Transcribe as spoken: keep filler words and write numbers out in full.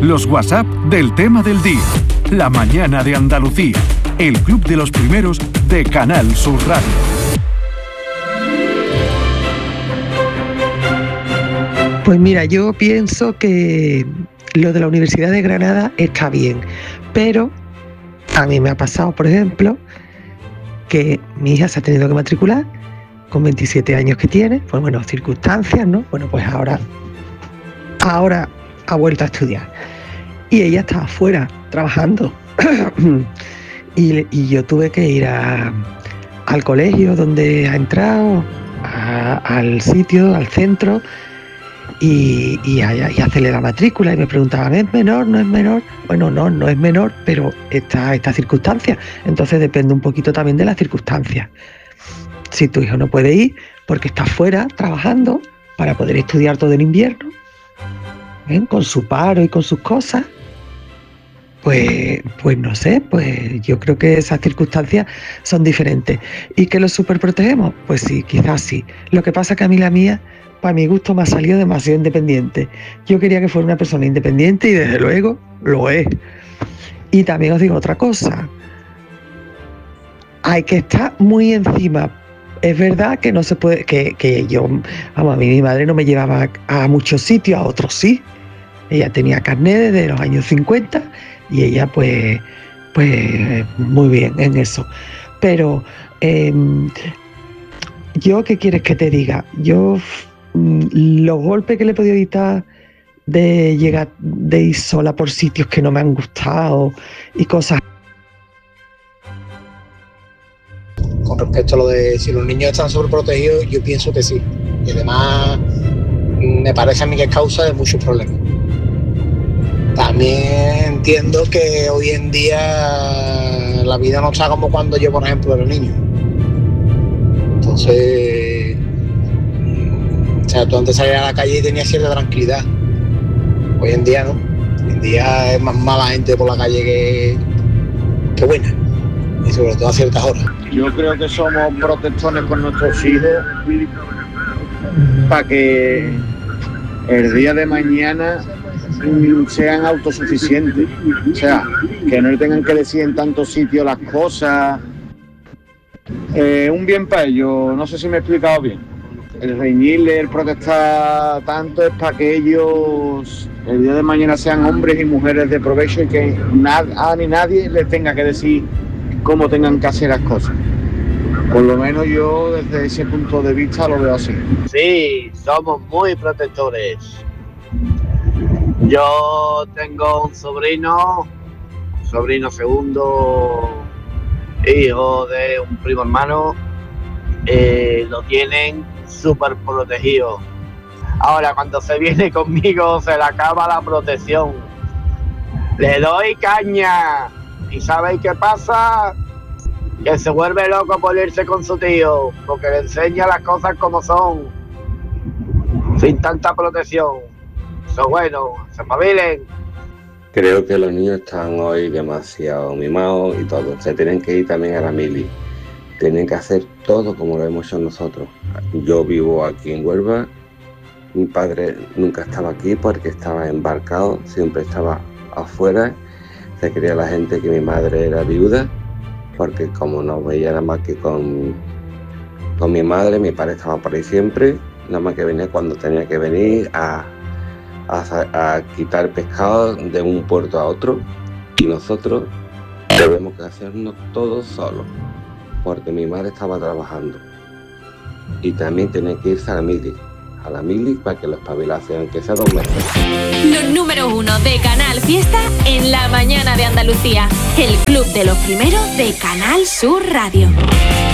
Los WhatsApp del tema del día. La mañana de Andalucía. El club de los primeros de Canal Sur Radio. Pues mira, yo pienso que lo de la Universidad de Granada está bien, pero a mí me ha pasado, por ejemplo, que mi hija se ha tenido que matricular con veintisiete años que tiene, pues bueno, circunstancias, ¿no? Bueno, pues ahora, ahora ha vuelto a estudiar y ella estaba afuera trabajando y, y yo tuve que ir a, al colegio donde ha entrado, a, al sitio, al centro, y, y, a, y hacerle la matrícula, y me preguntaban, ¿es menor? ¿No es menor? Bueno, no, no es menor, pero está esta circunstancia, entonces depende un poquito también de las circunstancias. Si tu hijo no puede ir porque está fuera trabajando para poder estudiar todo el invierno, ¿eh?, con su paro y con sus cosas, pues, pues no sé, pues yo creo que esas circunstancias son diferentes. ¿Y que los superprotegemos? Pues sí, quizás sí. Lo que pasa es que a mí la mía, para mi gusto, me ha salido demasiado independiente. Yo quería que fuera una persona independiente y desde luego lo es. Y también os digo otra cosa. Hay que estar muy encima. Es verdad que no se puede, que, que yo, vamos, a mí mi madre no me llevaba a, a muchos sitios, a otros sí. Ella tenía carnet desde los años cincuenta y ella pues, pues muy bien en eso. Pero eh, yo, ¿qué quieres que te diga? Yo los golpes que le he podido evitar de llegar, de ir sola por sitios que no me han gustado y cosas. Con respecto a lo de si los niños están sobreprotegidos, yo pienso que sí. Y además me parece a mí que es causa de muchos problemas. También entiendo que hoy en día la vida no está como cuando yo, por ejemplo, era niño. Entonces, o sea, tú antes salías a la calle y tenías cierta tranquilidad. Hoy en día no. Hoy en día es más mala gente por la calle que, que buena. Y sobre todo a ciertas horas. Yo creo que somos protectores con nuestros hijos para que el día de mañana sean autosuficientes. O sea, que no tengan que decir en tantos sitios las cosas. Eh, un bien para ellos, no sé si me he explicado bien. El reñirle, el protestar tanto es para que ellos el día de mañana sean hombres y mujeres de provecho y que nada ni nadie les tenga que decir cómo tengan que hacer las cosas. Por lo menos yo desde ese punto de vista lo veo así. Sí, somos muy protectores. Yo tengo un sobrino, sobrino segundo, hijo de un primo hermano, eh, lo tienen súper protegido. Ahora cuando se viene conmigo se le acaba la protección. Le doy caña. ¿Y sabéis qué pasa? Que se vuelve loco por irse con su tío, porque le enseña las cosas como son, sin tanta protección. Eso bueno, se espabilen. Creo que los niños están hoy demasiado mimados y todo. Se tienen que ir también a la mili. Tienen que hacer todo como lo hemos hecho nosotros. Yo vivo aquí en Huelva. Mi padre nunca estaba aquí porque estaba embarcado, siempre estaba afuera. Se creía la gente que mi madre era viuda, porque como no veía nada más que con, con mi madre, mi padre estaba por ahí siempre, nada más que venía cuando tenía que venir a, a, a quitar pescado de un puerto a otro, y nosotros debemos que hacernos todo solos, porque mi madre estaba trabajando y también tenía que irse a la mili. A la mili para que lo espabilase, aunque sea dos meses. Los número uno de Canal Fiesta en la mañana de Andalucía. El club de los primeros de Canal Sur Radio.